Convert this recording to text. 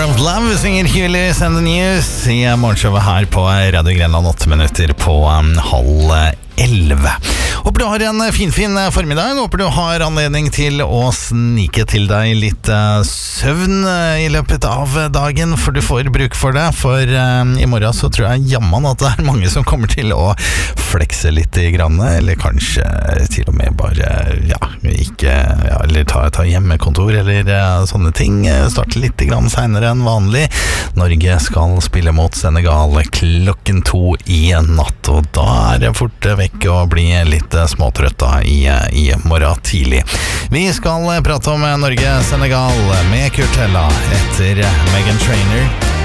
of Love synger Hewlett and the News i morgenshowet her på Radio Grenland 8 minutter på 10:30. Håper du har en fin formiddag. Håper du har anledning til å snike til deg litt søvn i løpet av dagen, for du får bruk for det. For i morgen så tror jeg jammen at det er mange som kommer til å flekse litt i grannet, eller kanskje til og med bare eller ta hjemmekontor eller sånne ting. Starte litt grann senere enn vanlig. Norge skal spille mot Senegal 2:00 i natt, og da er det fort vekk å bli litt småtrøtta i morgen tidlig. Vi skal prate om Norge-Senegal med Kurt Hella etter Meghan Trainor.